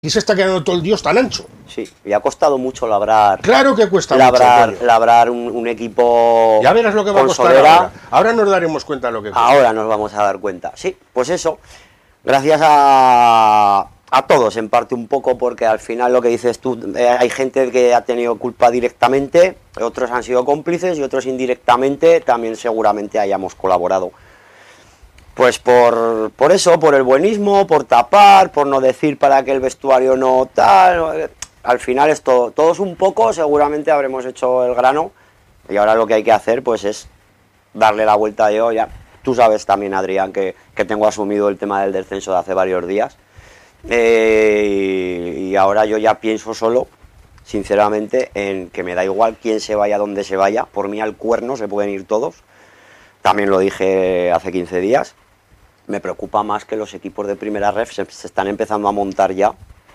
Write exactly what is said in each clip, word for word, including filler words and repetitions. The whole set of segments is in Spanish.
Y se está quedando todo el Dios tan ancho. Sí, y ha costado mucho labrar. Claro que cuesta labrar, mucho. Labrar un, un equipo. Ya verás lo que va a costar ahora. Ahora nos daremos cuenta de lo que cuesta. Ahora nos vamos a dar cuenta. Sí, pues eso. Gracias a, a todos, en parte un poco, porque al final lo que dices tú, eh, hay gente que ha tenido culpa directamente, otros han sido cómplices y otros indirectamente también seguramente hayamos colaborado. Pues por, por eso, por el buenismo, por tapar, por no decir para que el vestuario no tal. Al final es todo, todos un poco, seguramente habremos hecho el grano. Y ahora lo que hay que hacer pues es darle la vuelta yo. Ya, tú sabes también, Adrián, que, que tengo asumido el tema del descenso de hace varios días. Eh, y, y ahora yo ya pienso solo, sinceramente, en que me da igual quién se vaya, dónde se vaya. Por mí al cuerno se pueden ir todos. También lo dije hace quince días. Me preocupa más que los equipos de primera ref se, se están empezando a montar ya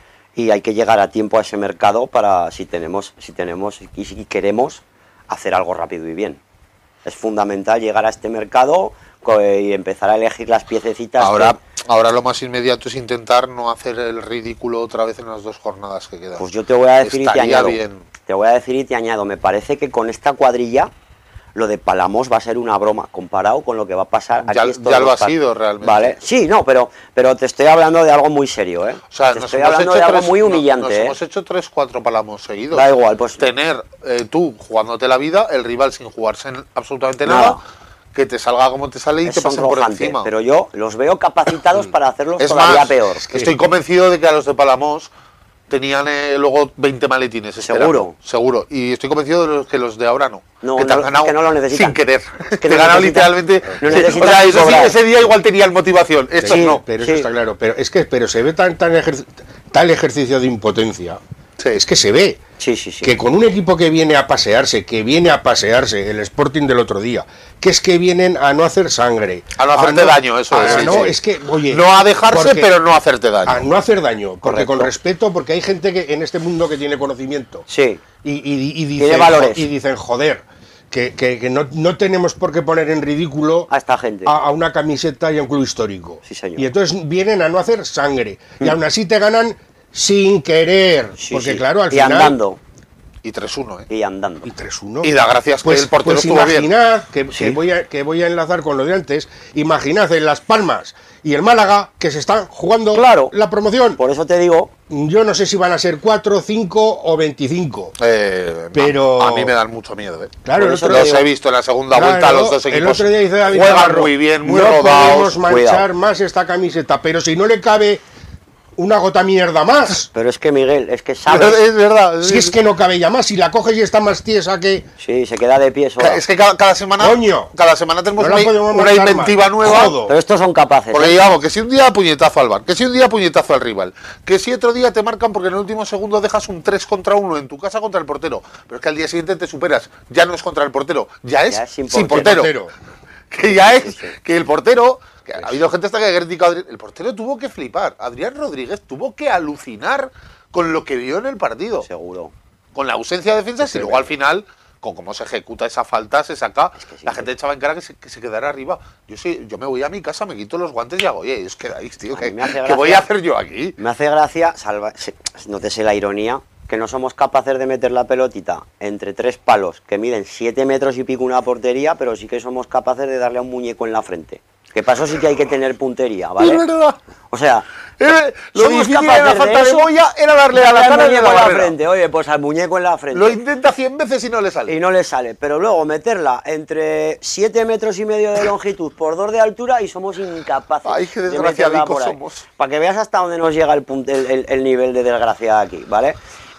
y hay que llegar a tiempo a ese mercado para si tenemos, si tenemos y si queremos hacer algo rápido y bien. Es fundamental llegar a este mercado y empezar a elegir las piececitas. Ahora, que... ahora lo más inmediato es intentar no hacer el ridículo otra vez en las dos jornadas que quedan. Pues yo te voy a decir Estaría y te añado. Bien. Te voy a decir y te añado. Me parece que con esta cuadrilla lo de Palamos va a ser una broma comparado con lo que va a pasar aquí. Ya, ya lo ha sido realmente. Vale, sí, no, pero, pero te estoy hablando de algo muy serio, ¿eh? O sea, te nos estoy hemos hablando hecho de algo tres, muy humillante, nos, nos ¿eh? hemos hecho tres, cuatro Palamos seguidos. Da igual, pues tener eh, tú jugándote la vida, el rival sin jugarse en absolutamente nada, nada, que te salga como te sale y es te pasen por encima. Pero yo los veo capacitados para hacerlos es todavía más, peor. Es que estoy convencido de que a los de Palamos tenían eh, luego veinte maletines. Esperando, seguro. Seguro. Y estoy convencido de los, que los de ahora no. No, que te no, han ganado que no lo necesitan. sin querer. Es que te no han ganado necesitan, literalmente. no sí, o sea, eso sí, ese día igual tenían motivación. Estos sí, no. Pero sí. eso está claro. Pero es que pero se ve tan, tan ejer, tal ejercicio de impotencia. Sí. Es que se ve sí, sí, sí. que con un equipo que viene a pasearse, que viene a pasearse, el Sporting del otro día, que es que vienen a no hacer sangre, a no hacerte a no, daño, eso a es. No, sí. es que, oye, no a dejarse, pero no a hacerte daño. A no hacer daño, porque Correcto. con respeto, porque hay gente que en este mundo que tiene conocimiento. Sí. Y, y, y, dicen, tiene valores. Y dicen, joder, que, que, que no, no tenemos por qué poner en ridículo a esta gente, a, a una camiseta y a un club histórico. Sí, señor. Y entonces vienen a no hacer sangre. Mm. Y aún así te ganan sin querer. Sí, porque sí. claro, al y final... andando. Y tres uno, ¿eh? Y andando. Y tres uno. Y da gracias pues, que el portero pues estuvo bien. Imaginad, que, sí. que, voy a, que voy a enlazar con lo de antes, imaginad en Las Palmas y el Málaga que se están jugando claro. la promoción. Por eso te digo... Yo no sé si van a ser cuatro, cinco o veinticinco. Eh, pero a, a mí me dan mucho miedo, ¿eh? Claro, el los otro día, he visto en la segunda claro, vuelta los dos equipos. El otro día dice David juegan Navarro, muy bien, muy no rodados. No podemos manchar Cuidado. más esta camiseta, pero si no le cabe una gota mierda más. Pero es que, Miguel, es que sabes... Es verdad. Si es que no cabe ya más, si la coges y está más tiesa que... Sí, se queda de pie sola. Es que cada, cada semana... Coño. Cada semana tenemos no una, una inventiva más. nueva. Jodo. Pero estos son capaces. Porque ¿eh? digamos, que si un día puñetazo al bar, que si un día puñetazo al rival, que si otro día te marcan porque en el último segundo dejas un tres contra uno en tu casa contra el portero, pero es que al día siguiente te superas, ya no es contra el portero, ya es, ya es sin, sin portero. portero. Que ya es, sí, sí. que el portero... Que ha habido gente hasta que ha criticado a Adrián. El portero tuvo que flipar. Adrián Rodríguez tuvo que alucinar con lo que vio en el partido. Seguro. Con la ausencia de defensas y luego al final, con cómo se ejecuta esa falta, se saca. Es que sí, la gente echaba en cara que se, que se quedara arriba. Yo sí, yo me voy a mi casa, me quito los guantes y hago, oye, os quedáis, tío. ¿Qué, ¿qué voy a hacer yo aquí? Me hace gracia, salva, nótese la ironía, que no somos capaces de meter la pelotita entre tres palos que miden siete metros y pico una portería, pero sí que somos capaces de darle a un muñeco en la frente. Que paso sí que hay que tener puntería, ¿vale? Es verdad. O sea, eh, lo difícil de la falta de, eso, Boya era darle a la cara al de muñeco la, en la frente. Oye, pues al muñeco en la frente. Lo intenta cien veces y no le sale. Y no le sale. Pero luego meterla entre siete metros y medio de longitud por dos de altura y somos incapaces. Ay, qué de meterla por ahí. somos. Para que veas hasta dónde nos llega el, punto, el, el, el nivel de desgracia aquí, ¿vale?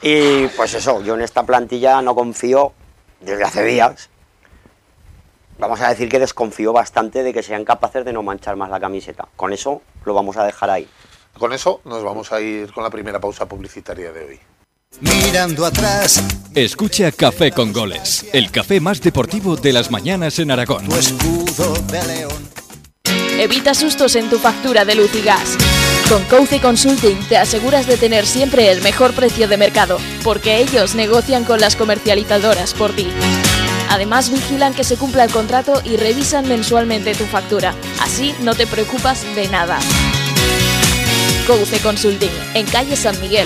Y pues eso, yo en esta plantilla no confío desde hace días. Vamos a decir que desconfío bastante de que sean capaces de no manchar más la camiseta. Con eso lo vamos a dejar ahí. Con eso nos vamos a ir con la primera pausa publicitaria de hoy. Mirando atrás. Escucha Café con Goles, el café más deportivo de las mañanas en Aragón. Tu escudo de león. Evita sustos en tu factura de luz y gas. Con Couce Consulting te aseguras de tener siempre el mejor precio de mercado, porque ellos negocian con las comercializadoras por ti. Además, vigilan que se cumpla el contrato y revisan mensualmente tu factura. Así no te preocupas de nada. Couce Consulting, en calle San Miguel